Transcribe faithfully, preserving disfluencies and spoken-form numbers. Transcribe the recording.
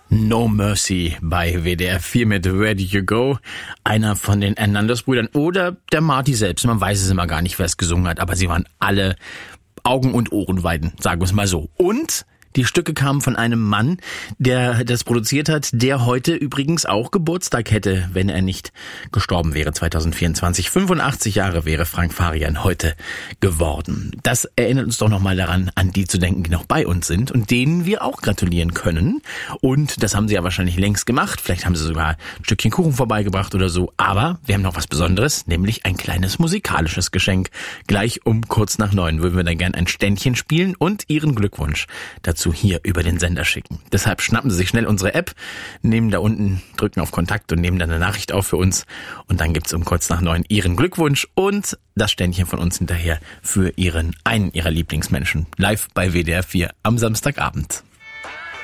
No Mercy bei W D R vier mit Where Do You Go? Einer von den Hernandez-Brüdern oder der Marty selbst. Man weiß es immer gar nicht, wer es gesungen hat, aber sie waren alle Augen- und Ohrenweiden, sagen wir es mal so. Und die Stücke kamen von einem Mann, der das produziert hat, der heute übrigens auch Geburtstag hätte, wenn er nicht gestorben wäre. zwanzig vierundzwanzig, fünfundachtzig Jahre wäre Frank Farian heute geworden. Das erinnert uns doch nochmal daran, an die zu denken, die noch bei uns sind und denen wir auch gratulieren können. Und das haben sie ja wahrscheinlich längst gemacht. Vielleicht haben sie sogar ein Stückchen Kuchen vorbeigebracht oder so. Aber wir haben noch was Besonderes, nämlich ein kleines musikalisches Geschenk. Gleich um kurz nach neun würden wir dann gern ein Ständchen spielen und Ihren Glückwunsch dazu hier über den Sender schicken. Deshalb schnappen Sie sich schnell unsere App, nehmen da unten, drücken auf Kontakt und nehmen dann eine Nachricht auf für uns. Und dann gibt's um kurz nach neun Ihren Glückwunsch und das Ständchen von uns hinterher für Ihren, einen Ihrer Lieblingsmenschen. Live bei W D R vier am Samstagabend.